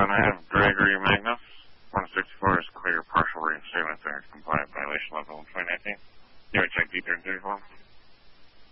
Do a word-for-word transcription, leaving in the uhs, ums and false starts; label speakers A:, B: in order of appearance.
A: seven, I have Gregory Magnus. one sixty-four is clear, partial reinstatement there. Compliant violation level twenty nineteen. You want to check D thirty-four?